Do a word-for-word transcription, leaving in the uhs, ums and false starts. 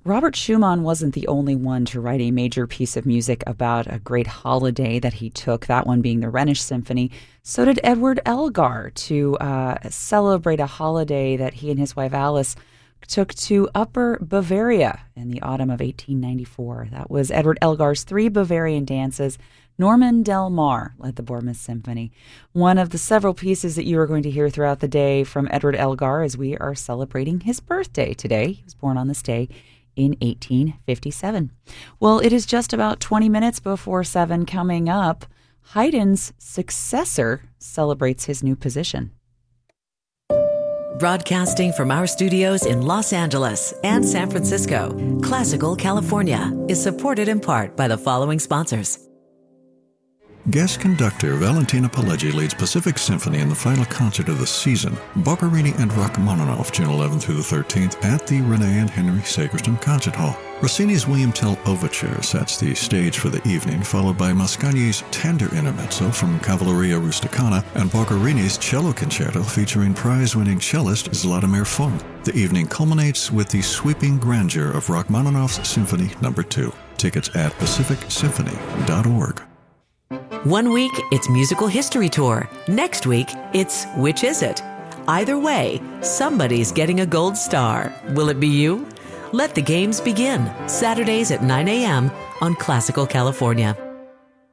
Robert Schumann wasn't the only one to write a major piece of music about a great holiday that he took, that one being the Rhenish Symphony. So did Edward Elgar to uh, celebrate a holiday that he and his wife Alice took to Upper Bavaria in the autumn of eighteen ninety-four. That was Edward Elgar's Three Bavarian Dances. Norman Del Mar led the Bournemouth Symphony. One of the several pieces that you are going to hear throughout the day from Edward Elgar as we are celebrating his birthday today. He was born on this day in eighteen fifty-seven. Well, it is just about twenty minutes before seven. Coming up, Haydn's successor celebrates his new position. Broadcasting from our studios in Los Angeles and San Francisco, Classical California is supported in part by the following sponsors. Guest conductor Valentina Pileggi leads Pacific Symphony in the final concert of the season, Boccherini and Rachmaninoff, June eleventh through the thirteenth, at the Renee and Henry Sagerston Concert Hall. Rossini's William Tell Overture sets the stage for the evening, followed by Mascagni's Tender Intermezzo from Cavalleria Rusticana and Boccherini's Cello Concerto featuring prize-winning cellist Zlatomir Fung. The evening culminates with the sweeping grandeur of Rachmaninoff's Symphony Number two. Tickets at pacific symphony dot org. One week, it's Musical History Tour. Next week, it's Which Is It? Either way, somebody's getting a gold star. Will it be you? Let the games begin. Saturdays at nine a.m. on Classical California.